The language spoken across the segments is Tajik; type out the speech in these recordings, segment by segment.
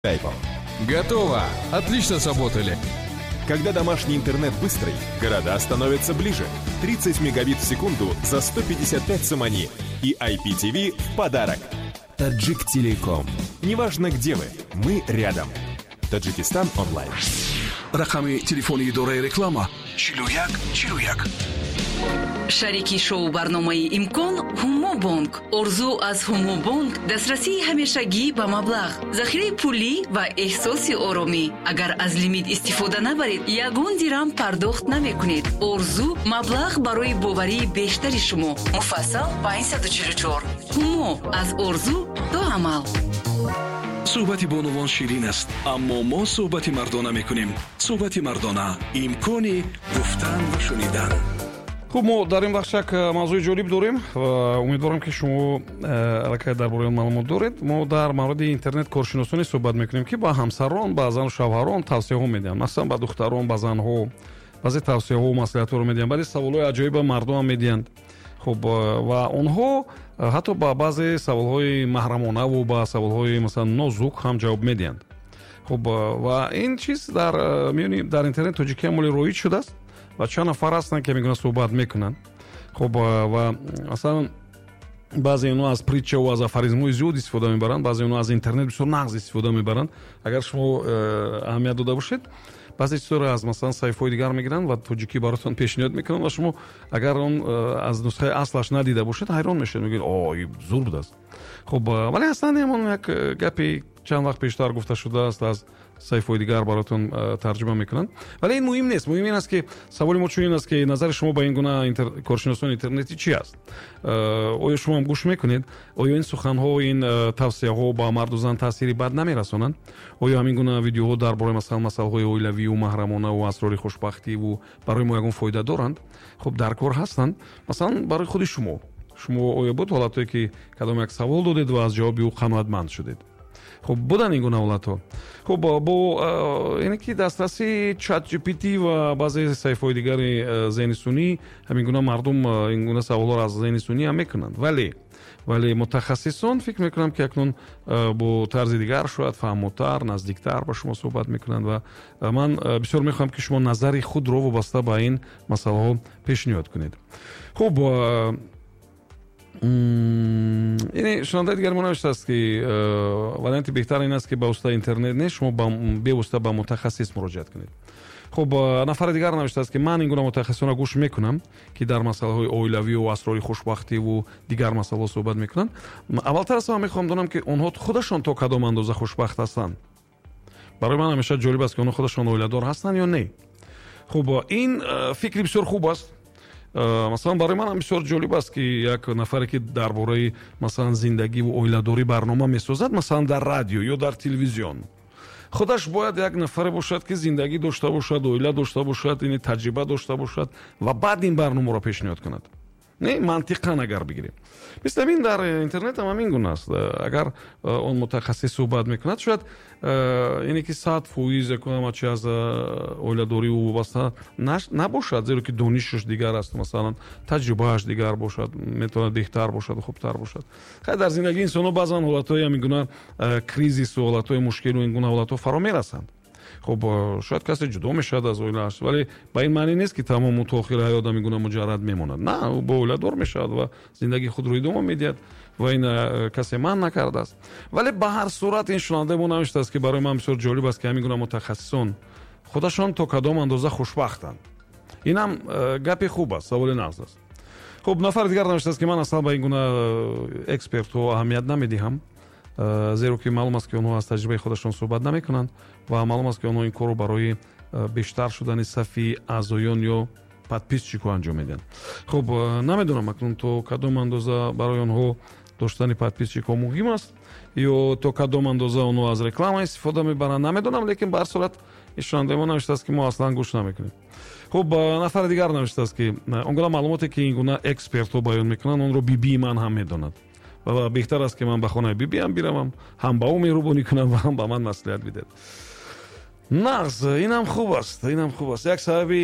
Apple. Готово! Отлично сработали. Когда домашний интернет быстрый, города становятся ближе. 30 мегабит в секунду за 155 сомани. И IPTV в подарок. Таджик Телеком. Неважно, где вы, мы рядом. Таджикистан онлайн. Рақами телефони идораи реклама 4141. шарики шоу барномаи имкон ҳумо бонк. орзу аз ҳумо бонк дастрасии ҳамешагӣ ба маблағ, захираи пулӣ ва эҳсоси оромӣ. агар аз лимит истифода набаред, ягон дирам пардохт намекунед. орзу маблағ барои боварии бештари шумо. муфассал ба 144. ҳумо аз орзу то амал. суҳбати бонувон ширин аст, аммо мо суҳбати мардона мекунем. суҳбати мардона, имкони гуфтан ва шунидан. хуб, мо дар ин вақт як мавзӯи ҷолиб дорем ва умедворам ки шумо аллакай дар бораи он маълумот доред. мо дар мавриди интернет коршиносонӣ суҳбат мекунем ки ба ҳамсарон, ба зану шавҳарон тавсеяҳо медиҳанд. масалан ба духтарон, ба занҳо баъзе тавсеяҳо маслиҳатҳоро медиҳанд, баъзе саволҳои аҷоиба мардум ҳам медиҳанд. хуб, ва онҳо ҳатто ба баъзе саволҳои маҳрамонаву ба саволҳои масалан нозук ҳам ҷавоб медиҳанд. хуб, ва ин чиз дар миёни дар интернет тоҷикия моли роиҷ шудааст ва чанд нафар ҳастанд ки мегӯянд суҳбат мекунанд. хуб, ва масалан баъзе онҳо аз притчаву аз афоризмҳои зиёд истифода мебаранд, баъзе онҳо аз интернет бисёр нағз истифода мебаранд. агар шумо аҳамият дода бошед, баъзе чизҳоро аз масалан сайфҳои дигар мегиранд ва тоҷикӣ баротон пешниҳод мекунанд ва шумо агар он аз нусхаи аслаш надида бошед, ҳайрон мешавед, мегӯед ин зур будааст. хуб, вале аслан ҳамон як гапи чанд вақт пештар гуфта шудааст, аз сайфҳои дигар баротон тарҷима мекунанд. вале ин муҳим нест. муҳим ин аст ки саволи мо чунин аст ки назари шумо ба ин гуна коршиносони интернетӣ чӣ аст? оё шумо ҳам гӯш мекунед? оё ин суханҳо, ин тавсияҳо ба марду зан таъсири бад намерасонанд? оё ҳамин гуна видеоҳо дар бораи масалан масъалаҳои оилавию, маҳрамонаву асрори хушбахтиву барои мо ягон фоида доранд? хуб, дар кор ҳастанд. масалан барои худи шумо оё буд ҳолатое ки кадом як савол додед ва аз ҷавоби ӯ қаноатманд шудед? хуб, буданд ин гуна ҳолатҳо. хуб, бо ине ки дастраси ChatGPT ва баъзе сайфҳои дигари зеҳни сунӣ ҳамин гуна мардум ин гуна саволҳоро аз зеҳни сунӣ ҳам мекунанд. вале мутахассисон фикр мекунам ки акнун бо тарзи дигар шояд фаҳмотар, наздиктар ба шумо суҳбат мекунанд ва ман бисёр мехоҳам ки шумо назари худро вобаста ба ин масъалаҳо пешниҳод кунед. хуб, шунавандаи дигари мо навиштааст ки варианти беҳтар ин аст ки ба воситаи интернет не, шумо бевосита ба мутахассис муроҷиат кунед. хуб, нафари дигар навиштааст ки ман ин гуна мутахассисонро гӯш мекунам ки дар масъалаҳои оилавию, асрори хушбахтиву дигар масъалаҳо суҳбат мекунанд. аввалтар аз ҳама мехоҳам донам ки онҳо худашон то кадом андоза хушбахт ҳастанд. барои ман ҳамеша ҷолиб аст ки онҳо худашон оиладор ҳастанд ё не. хуб, ин фикри бисёр хуб аст. масалан барои ман ҳам бисёр ҷолиб аст ки як нафаре ки дар бораи масалан зиндагиву оиладорӣ барнома месозад, масалан дар радио ё дар телевизион, худаш бояд як нафаре бошад ки зиндагӣ дошта бошад, оила дошта бошад, ин таҷриба дошта бошад ва баъд ин барномаро пешниҳод кунад. не мантиқан агар бигирем. мисли ҳамин дар интернет ҳам ҳамин гуна аст. агар он мутахассис суҳбат мекунад, шояд ине ки 100% якчи аз оиладориву вобаста набошад, зеро ки донишаш дигар аст, масалан таҷрибааш дигар бошад, метавонад беҳтар бошад, хубтар бошад. хай дар зиндагии инсонҳо баъзан ҳолатҳои ҳамин гуна кризису, ҳолатҳои мушкилу ин гуна ҳолатҳо фаро мерасанд. хуб, шояд касе ҷудо мешавад аз оилааш, вале ба ин маъне нест ки тамому то охири ҳаёт ҳамин гуна муҷаррад мемонад. на, бо оиладор мешавад ва зиндагии худро идома медиҳад ва ин касе манъ накардааст. вале ба ҳар сурат ин шунавандаи мо навиштааст ки барои ман бисёр ҷолиб аст ки ҳамин гуна мутахассисон худашон то кадом андоза хушбахтанд. инам гапи хуб аст, саволи нағз аст. хуб, нафари дигар навиштааст ки ман аслан ба ин гуна экспертҳо аҳамият намедиҳам, зеро ки маълум аст ки онҳо аз таҷрибаи худашон суҳбат намекунанд ва маълум аст ки онҳо ин корро барои бештар шудани сафи аъзоён ё подписчикҳо анҷом медиҳанд. хуб, намедонам акнун то кадом андоза барои онҳо доштани подписчикҳо муҳим аст ё то кадом андоза онҳо аз реклама истифода мебаранд, намедонам, лекин ба ҳар сурат ишонандаи мо навиштааст ки мо аслан гӯш намекунем. хуб, нафари дигар навиштааст ки он гуна маълумоте ки ин гуна экспертҳо баён мекунанд, онро биби ман ҳам медонад ва беҳтар аст ки ман ба хонаи бибиам биравам, ҳам ба ӯ меҳрубонӣ кунам ва ҳам ба ман маслиҳат бидад. нағз, инам хуб аст, инам хуб аст.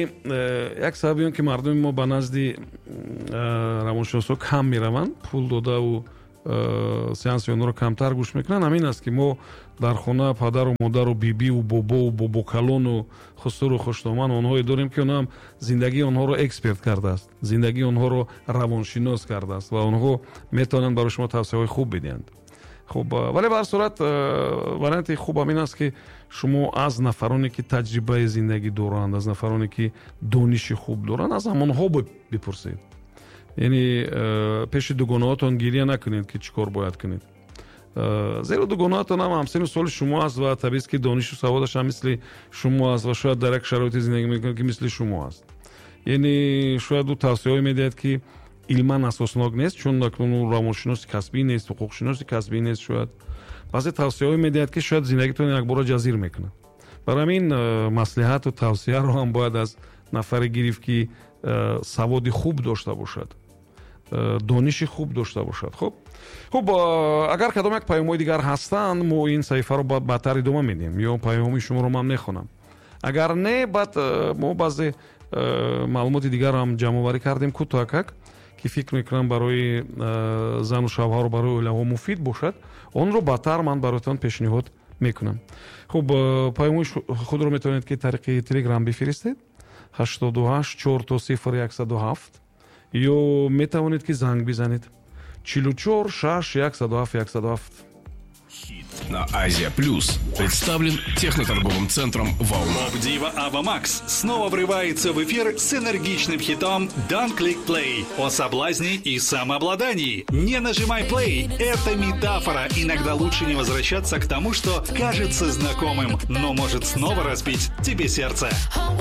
як сабаби он ки мардуми мо ба назди равоншиносо кам мераванд, пул додаву сеанси онҳоро камтар гӯш мекунанд, ҳамин аст ки мо дар хона падару модару бибиву бобову бобокалону хусуру хуштоман онҳое дорем ки онҳам зиндагии онҳоро эксперт кардааст, зиндагии онҳоро равоншинос кардааст ва онҳо метавонанд барои шумо тавсияҳои хуб бидиҳанд. хуб, вале ба ҳар сурат варианти хуб ҳамин аст ки шумо аз нафароне ки таҷрибаи зиндагӣ доранд, аз нафароне ки дониши хуб доранд, аз ҳамонҳо бипурсед. яъне пеши дугонаҳотон гирия накунед ки чӣ кор бояд кунед. зеро дугонаҳотон ҳам ҳамсину соли шумо аст ва табиист ки донишу саводаш ҳам мисли шумо аст ва шояд дар як шароити зиндагӣ мекунад ки мисли шумо аст. яъне шояд ӯ тавсияҳое медиҳад ки илман асоснок нест, чун акнун равоншиноси касбӣ нест, ҳуқуқшиноси касбӣ нест, шояд баъзе тавсияҳое медиҳад ки шояд зиндагитон якбора ҷазир мекунад. барои ҳамин маслиҳату тавсияро ҳам бояд аз нафаре гирифт ки саводи хуб дошта бошад, дониши хуб дошта бошад. хуб, агар кадом як паёмҳои дигар ҳастанд, мо ин саҳифаро баъдтар идома медиҳем ё паёми шуморо ман мехонам. агар не, баъд мо баъзе маълумоти дигарро ҳам ҷамъоварӣ кардем кӯтоҳакак ки фикр мекунам барои зану шавҳару барои оилаҳо муфид бошад, онро баъдтар ман бароятон пешниҳод мекунам. хуб, паёмҳои худро метавонед ки тариқи телеграм бифиристед 88 4 0107 ё метавонед ки занг бизанед 44 6 107 107. На Азия Плюс представлен техноторговым центром «Волна». Поп-дива Ава Макс снова врывается в эфир с энергичным хитом «Don't Click Play» о соблазне и самообладании. Не нажимай play, это метафора. Иногда лучше не возвращаться к тому, что кажется знакомым, но может снова разбить тебе сердце.